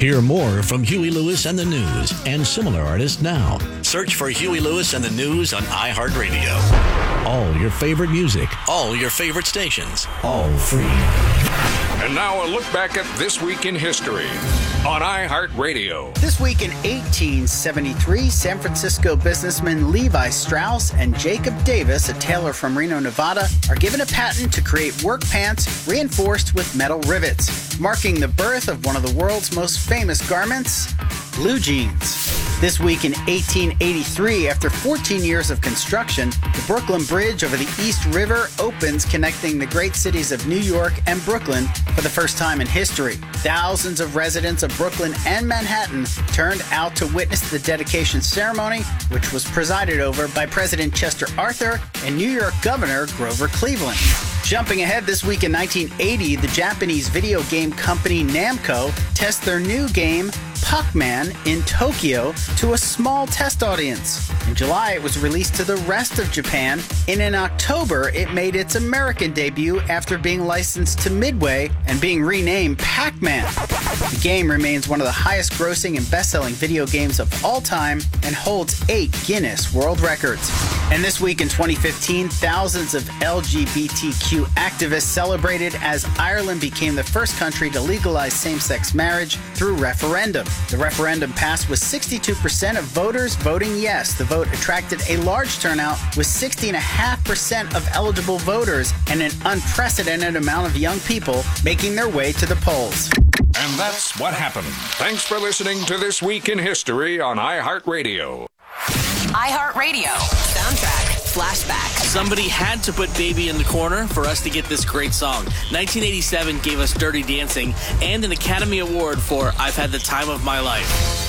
Hear more from Huey Lewis and the News and similar artists now. Search for Huey Lewis and the News on iHeartRadio. All your favorite music, all your favorite stations, all free. And now a look back at This Week in History on iHeartRadio. This week in 1873, San Francisco businessmen Levi Strauss and Jacob Davis, a tailor from Reno, Nevada, are given a patent to create work pants reinforced with metal rivets, marking the birth of one of the world's most famous garments, blue jeans. This week in 1883, after 14 years of construction, the Brooklyn Bridge over the East River opens, connecting the great cities of New York and Brooklyn for the first time in history. Thousands of residents of Brooklyn and Manhattan turned out to witness the dedication ceremony, which was presided over by President Chester Arthur and New York Governor Grover Cleveland. Jumping ahead, this week in 1980, the Japanese video game company Namco tests their new game, Pac-Man, in Tokyo to a small test audience. In July, it was released to the rest of Japan, and in October, it made its American debut after being licensed to Midway and being renamed Pac-Man. The game remains one of the highest-grossing and best-selling video games of all time and holds 8 Guinness World Records. And this week in 2015, thousands of LGBTQ activists celebrated as Ireland became the first country to legalize same-sex marriage through referendum. The referendum passed with 62% of voters voting yes. The vote attracted a large turnout with 60.5% of eligible voters and an unprecedented amount of young people making their way to the polls. And that's what happened. Thanks for listening to This Week in History on iHeartRadio. iHeartRadio. Soundtrack. Flashback. Somebody had to put Baby in the Corner for us to get this great song. 1987 gave us Dirty Dancing and an Academy Award for I've Had the Time of My Life.